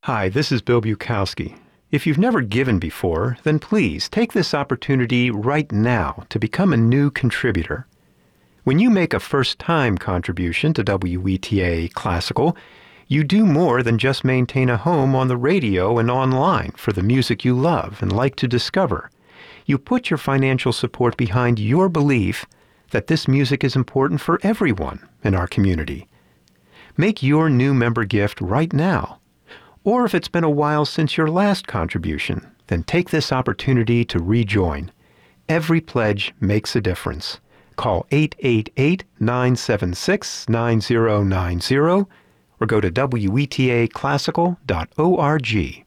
Hi, this is Bill Bukowski. If you've never given before, then please take this opportunity right now to become a new contributor. When you make a first-time contribution to WETA Classical, you do more than just maintain a home on the radio and online for the music you love and like to discover. You put your financial support behind your belief that this music is important for everyone in our community. Make your new member gift right now. Or if it's been a while since your last contribution, then take this opportunity to rejoin. Every pledge makes a difference. Call 888-976-9090 or go to wetaclassical.org.